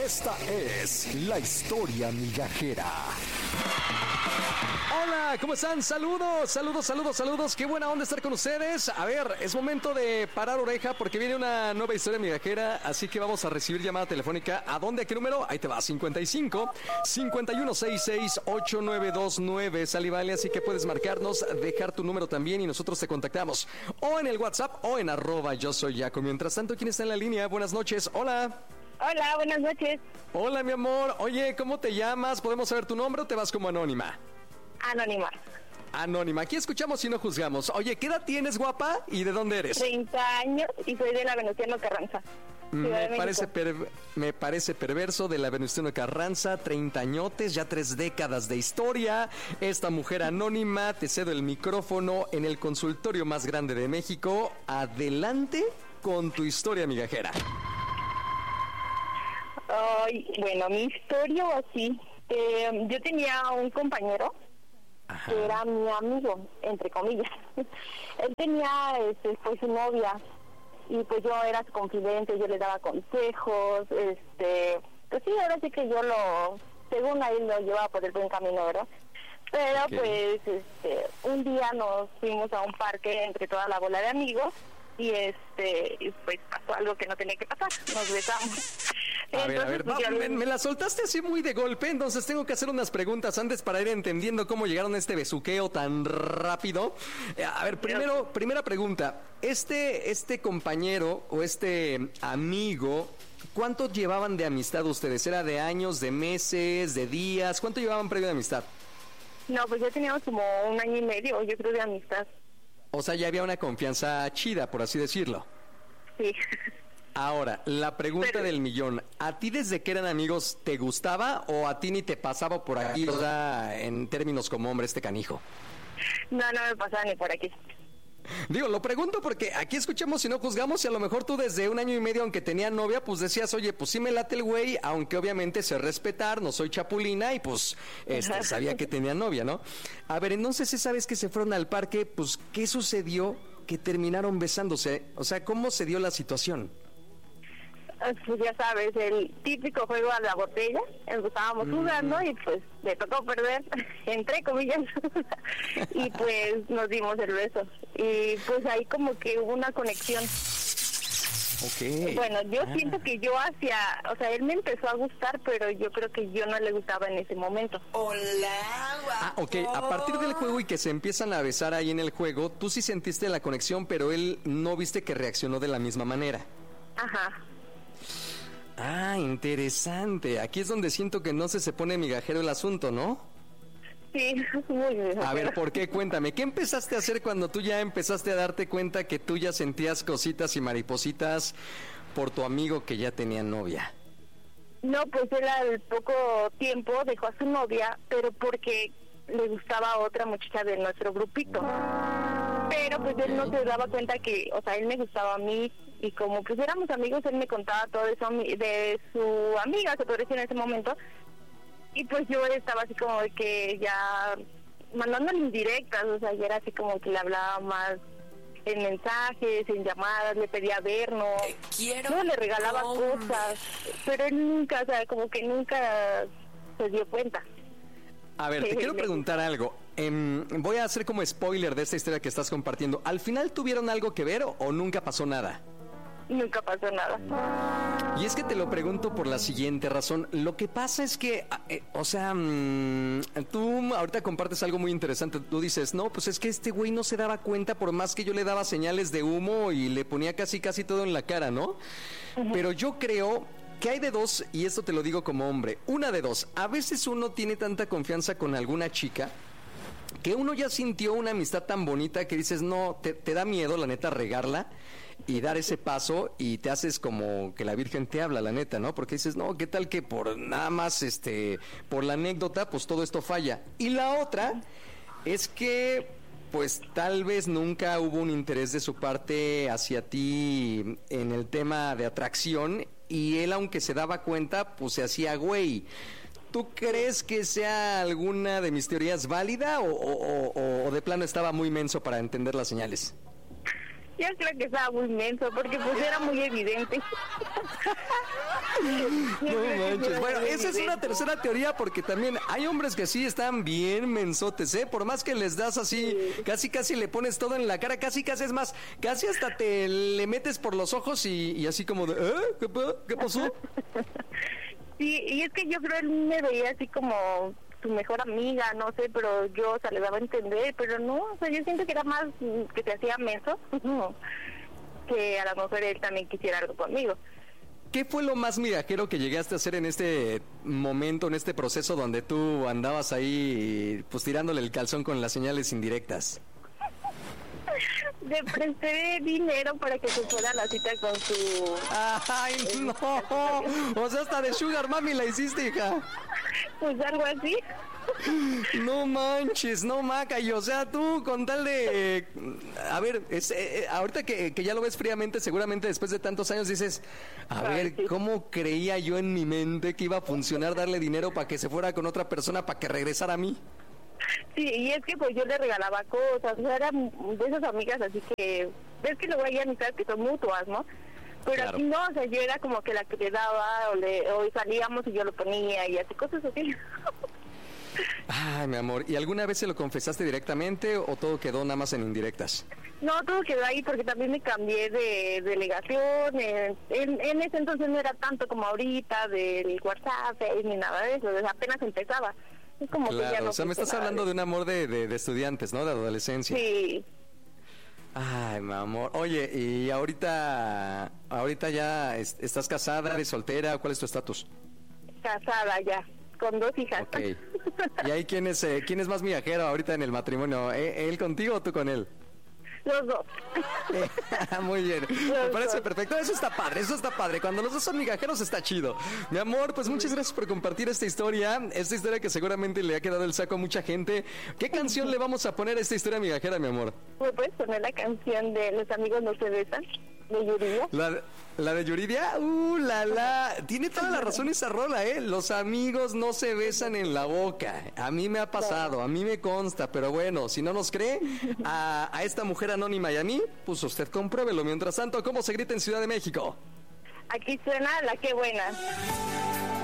Esta es la historia migajera. Hola, ¿cómo están? Saludos. Qué buena onda estar con ustedes. A ver, es momento de parar oreja porque viene una nueva historia migajera, así que vamos a recibir llamada telefónica. ¿A dónde? ¿A qué número? Ahí te va, 55 5166 8929. Sal y vale, así que puedes marcarnos, dejar tu número también y nosotros te contactamos. O en el WhatsApp o en @yo soy Jaco. Mientras tanto, ¿quién está en la línea? Buenas noches. Hola. Hola, buenas noches. Hola, mi amor. Oye, ¿cómo te llamas? ¿Podemos saber tu nombre o te vas como anónima? Anónima. Anónima. Aquí escuchamos y no juzgamos. Oye, ¿qué edad tienes, guapa? ¿Y de dónde eres? 30 años y soy de la Venustiano Carranza. Me parece perverso, de la Venustiano Carranza, 30 añotes, ya 3 décadas de historia. Esta mujer anónima, te cedo el micrófono en el consultorio más grande de México. Adelante con tu historia migajera. Ay, bueno, mi historia o así. Yo tenía un compañero. Ajá. Que era mi amigo, entre comillas. Él tenía pues su novia y pues yo era su confidente, yo le daba consejos, pues sí, ahora sí que yo según ahí lo llevaba por el buen camino, ¿verdad? Pero okay. Pues un día nos fuimos a un parque entre toda la bola de amigos y pues pasó algo que no tenía que pasar, nos besamos. A ver, me la soltaste así muy de golpe, entonces tengo que hacer unas preguntas antes para ir entendiendo cómo llegaron a este besuqueo tan rápido. A ver, primera pregunta, este compañero o este amigo, ¿cuánto llevaban de amistad ustedes? ¿Era de años, de meses, de días? ¿Cuánto llevaban previo de amistad? No, pues ya teníamos como 1 año y medio, yo creo, de amistad. O sea, ya había una confianza chida, por así decirlo. Sí. Ahora, la pregunta del millón. ¿A ti desde que eran amigos te gustaba o a ti ni te pasaba por aquí, o sea, en términos como hombre, este canijo? No me pasaba ni por aquí. Digo, lo pregunto porque aquí escuchamos y no juzgamos y a lo mejor tú desde 1 año y medio, aunque tenía novia, pues decías, oye, pues sí me late el güey, aunque obviamente sé respetar, no soy chapulina y pues sabía que tenía novia, ¿no? A ver, entonces sabes que se fueron al parque, pues ¿qué sucedió que terminaron besándose? O sea, ¿cómo se dio la situación? Pues ya sabes, el típico juego a la botella, estábamos jugando y pues le tocó perder, entre comillas, y pues nos dimos el beso. Y pues ahí como que hubo una conexión. Okay. Bueno, yo siento que yo o sea, él me empezó a gustar, pero yo creo que yo no le gustaba en ese momento. Hola, guapo. Ok, a partir del juego y que se empiezan a besar ahí en el juego, tú sí sentiste la conexión, pero él no viste que reaccionó de la misma manera. Ajá. Ah, interesante. Aquí es donde siento que no se pone migajero el asunto, ¿no? Sí, muy bien. A ver, ¿por qué? Cuéntame, ¿qué empezaste a hacer cuando tú ya empezaste a darte cuenta que tú ya sentías cositas y maripositas por tu amigo que ya tenía novia? No, pues él al poco tiempo dejó a su novia, pero porque le gustaba a otra muchacha de nuestro grupito. Pero pues él no se daba cuenta que, o sea, él me gustaba a mí y como pues éramos amigos, él me contaba todo eso de su amiga, se podría decir en ese momento. Y pues yo estaba así como de que ya mandándole indirectas, o sea, ya era así como que le hablaba más en mensajes, en llamadas, le pedía vernos. Yo le regalaba cosas, pero él nunca, o sea, como que nunca se dio cuenta. A ver, te quiero preguntar algo. Voy a hacer como spoiler de esta historia que estás compartiendo. ¿Al final tuvieron algo que ver o nunca pasó nada? Nunca pasó nada. Y es que te lo pregunto por la siguiente razón. Lo que pasa es que, tú ahorita compartes algo muy interesante. Tú dices, no, pues es que este güey no se daba cuenta por más que yo le daba señales de humo y le ponía casi todo en la cara, ¿no? Uh-huh. Pero yo creo que hay de dos, y esto te lo digo como hombre, una de dos. A veces uno tiene tanta confianza con alguna chica que uno ya sintió una amistad tan bonita que dices, no, te da miedo, la neta, regarla y dar ese paso y te haces como que la Virgen te habla, la neta, ¿no? Porque dices, no, ¿qué tal que por nada más, por la anécdota, pues todo esto falla? Y la otra es que, pues tal vez nunca hubo un interés de su parte hacia ti en el tema de atracción y él, aunque se daba cuenta, pues se hacía güey. ¿Tú crees que sea alguna de mis teorías válida o de plano estaba muy menso para entender las señales? Yo creo que estaba muy menso, porque pues era muy evidente. No manches. Bueno, esa es una tercera teoría, porque también hay hombres que sí están bien mensotes, ¿eh? Por más que les das así, casi le pones todo en la cara, casi es más, casi hasta te le metes por los ojos y así como de, ¿Qué pasó? Sí, y es que yo creo él me veía así como su mejor amiga, no sé, pero yo, o sea, le daba a entender, pero no, o sea, yo siento que era más que te hacía menso, que a lo mejor él también quisiera algo conmigo. ¿Qué fue lo más migajero que llegaste a hacer en este momento, en este proceso donde tú andabas ahí, pues tirándole el calzón con las señales indirectas? Le presté dinero para que se fuera a la cita con su... ¡Ay, no! O sea, hasta de Sugar Mami la hiciste, hija. Pues algo así. No manches, no maca, y o sea, tú con tal de... a ver, ahorita que ya lo ves fríamente, seguramente después de tantos años dices, a ver, sí. ¿cómo creía yo en mi mente que iba a funcionar darle dinero para que se fuera con otra persona para que regresara a mí? Sí, y es que pues yo le regalaba cosas, o sea, eran de esas amigas así que... Ves que luego hay amistades que son mutuas, ¿no? Pero Claro. aquí no, o sea, yo era como que la que le daba, o salíamos y yo lo ponía y así, cosas así. Ay, mi amor, ¿y alguna vez se lo confesaste directamente o todo quedó nada más en indirectas? No, todo quedó ahí porque también me cambié de delegación. En ese entonces no era tanto como ahorita del WhatsApp ni nada de eso, o sea, apenas empezaba. Es como que ya Claro, no o sea, me estás hablando de un amor de estudiantes, ¿no? De adolescencia. Sí, Ay, mi amor. Oye, ¿y ahorita ya estás casada, eres soltera? ¿Cuál es tu estatus? casada ya, con 2 hijas. Ok. ¿Y ahí quién es más migajero ahorita en el matrimonio? ¿Él contigo o tú con él? Los dos. Muy bien, me Los parece dos. perfecto. Eso está padre. Cuando los dos son migajeros está chido. Mi amor, pues muchas gracias por compartir esta historia que seguramente le ha quedado el saco a mucha gente. ¿Qué canción le vamos a poner a esta historia migajera, mi amor? ¿Me puedes poner la canción de Los amigos no se besan? De Yuridia. ¿La de Yuridia? La. Tiene toda la razón esa rola, ¿eh? Los amigos no se besan en la boca. A mí me ha pasado, a mí me consta, pero bueno, si no nos cree, a esta mujer anónima y a mí, pues usted compruébelo. Mientras tanto, ¿cómo se grita en Ciudad de México? Aquí suena La Qué Buena.